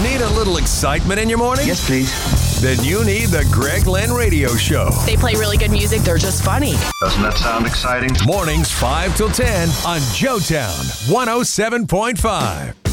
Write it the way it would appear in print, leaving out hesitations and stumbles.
Need a little excitement in your morning? Yes, please. Then you need the Greg Lynn Radio Show. They play really good music. They're just funny. Doesn't that sound exciting? Mornings 5 till 10 on Joetown 107.5.